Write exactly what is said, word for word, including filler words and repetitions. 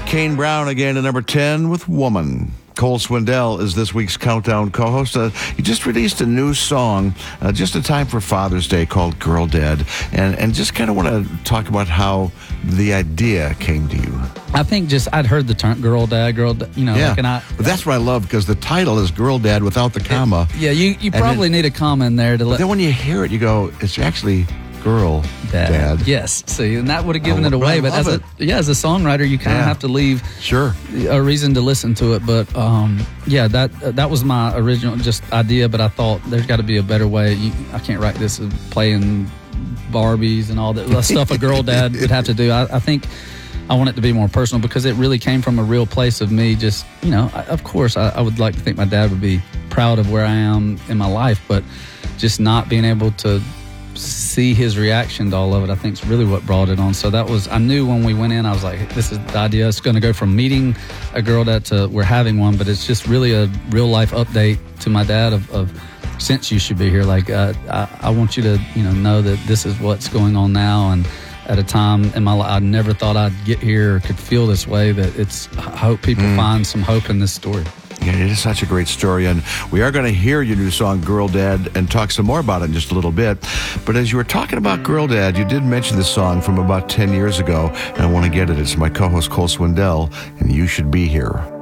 Kane Brown again at number ten with Woman. Cole Swindell is this week's Countdown co-host. Uh, he just released a new song uh, just in time for Father's Day called Girl Dad. And, and just kind of want to talk about how the idea came to you. I think just I'd heard the term Girl Dad, Girl Dad, you know. Yeah, like, and I, but that's what I love because the title is Girl Dad without the comma. Yeah, you, you probably then, need a comma in there to let. Then when you hear it, you go, it's actually Girl Dad. Dad. Yes. See, and that would have given I it away. I But as it. a yeah, as a songwriter, you kind of Yeah. have to leave Sure. a reason to listen to it. But um, yeah, that that was my original just idea. But I thought there's got to be a better way. You, I can't write this as playing Barbies and all that stuff a girl dad would have to do. I, I think I want it to be more personal because it really came from a real place of me. Just you know, I, of course, I, I would like to think my dad would be proud of where I am in my life, but just not being able to see his reaction to all of it, I think is really what brought it on. So that was, I knew when we went in, I was like, this is the idea. It's going to go from meeting a girl dad to we're having one, but it's just really a real life update to my dad of, of since you should be here. Like, uh, I, I want you to, you know, know that this is what's going on now. And at a time in my life, I never thought I'd get here or could feel this way, that it's, I hope people mm. find some hope in this story. Yeah, it is such a great story, and we are going to hear your new song, Girl Dad, and talk some more about it in just a little bit. But as you were talking about Girl Dad, you did mention this song from about ten years ago, and I want to get it. It's my co-host, Cole Swindell, and You Should Be Here.